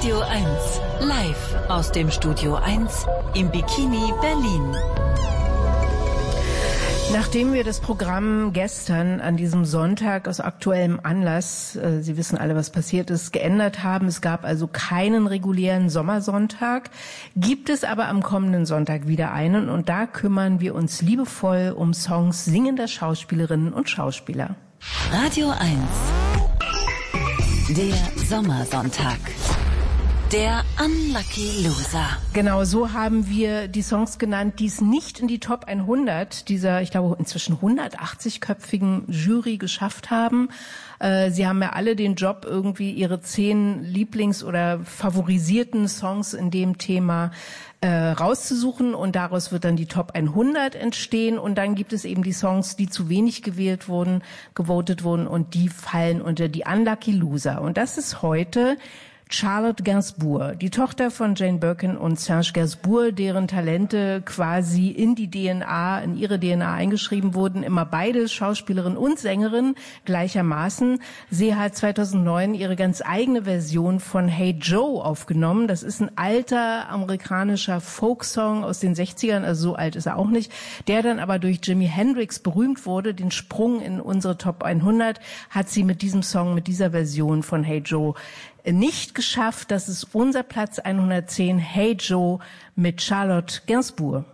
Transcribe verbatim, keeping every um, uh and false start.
Radio eins, live aus dem Studio eins im Bikini Berlin. Nachdem wir das Programm gestern an diesem Sonntag aus aktuellem Anlass, äh, Sie wissen alle, was passiert ist, geändert haben, es gab also keinen regulären Sommersonntag, gibt es aber am kommenden Sonntag wieder einen und da kümmern wir uns liebevoll um Songs singender Schauspielerinnen und Schauspieler. Radio eins, der Sommersonntag. Der Unlucky Loser. Genau, so haben wir die Songs genannt, die es nicht in die Top hundert dieser, ich glaube, inzwischen hundertachtzig-köpfigen Jury geschafft haben. Äh, sie haben ja alle den Job, irgendwie ihre zehn Lieblings- oder favorisierten Songs in dem Thema äh, rauszusuchen und daraus wird dann die Top hundert entstehen und dann gibt es eben die Songs, die zu wenig gewählt wurden, gewotet wurden und die fallen unter die Unlucky Loser. Und das ist heute Charlotte Gainsbourg, die Tochter von Jane Birkin und Serge Gainsbourg, deren Talente quasi in die D N A, in ihre D N A eingeschrieben wurden, immer beide Schauspielerin und Sängerin gleichermaßen. Sie hat zweitausendneun ihre ganz eigene Version von Hey Joe aufgenommen. Das ist ein alter amerikanischer Folksong aus den sechzigern, also so alt ist er auch nicht, der dann aber durch Jimi Hendrix berühmt wurde. Den Sprung in unsere Top hundert hat sie mit diesem Song, mit dieser Version von Hey Joe nicht geschafft. Das ist unser Platz hundertzehn, Hey Joe mit Charlotte Gainsbourg.